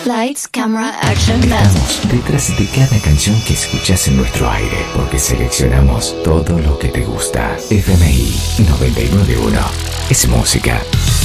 Lights, Camera, Action, Dance. Estamos detrás de cada canción que escuchas en nuestro aire, porque seleccionamos todo lo que te gusta. FMI 991 es música.